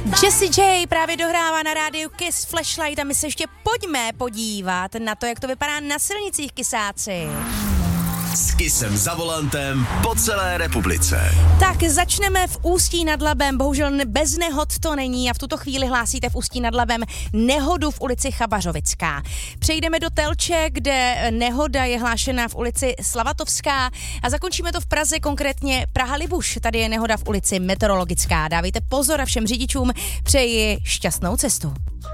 Jessie J právě dohrává na rádiu Kiss Flashlight a my se ještě pojďme podívat na to, jak to vypadá na silnicích, Kisáci. S Kissem za volantem po celé republice. Tak začneme v Ústí nad Labem, bohužel bez nehod to není a v tuto chvíli hlásíte v Ústí nad Labem nehodu v ulici Chabařovická. Přejdeme do Telče, kde nehoda je hlášena v ulici Slavatovská a zakončíme to v Praze, konkrétně Praha-Libuš. Tady je nehoda v ulici Meteorologická. Dávejte pozor a všem řidičům přeji šťastnou cestu.